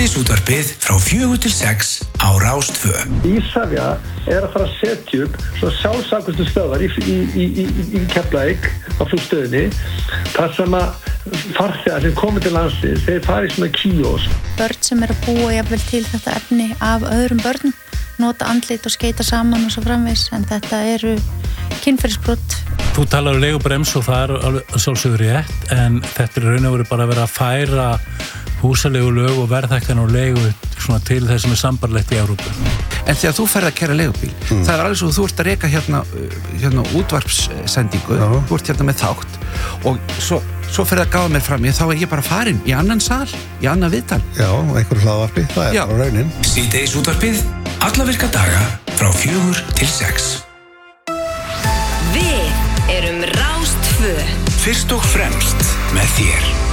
Síðdegisútvarpið frá 4 til 6 á Rás 2. Ísafja að fara að setja upp svo sjálfsagðustu stöðvar í Keflavík á flugstöðinni þar sem að farþegar sem komið til landsins þeir fara í svona kíós. Börn sem að búa jafnvel til þetta efni af öðrum börnum nota andlit og skeita saman og svo framvegis en þetta eru kynferðisbrot. Þú talar leigubrems og það er sjálfsögur rétt en þetta er raun og veru bara að vera að færa húsaleigulög og verðhækkanir og leigu svona til þess sem er sambarlegt í Evrópu. En þegar þú ferð að keyra leigubíl, það er alveg svo þú ert að reka hérna útvarpssendingu, þú ert hérna með þátt og svo ferð að gáða mér fram þá er ég bara farin í annan sal, í annan viðtal. Já, einhverju hlaðvarpi, það er bara raunin. Síðdegisútvarpið, alla virka daga frá 4 til 6. Við erum Rás 2. Fyrst og fremst með þér.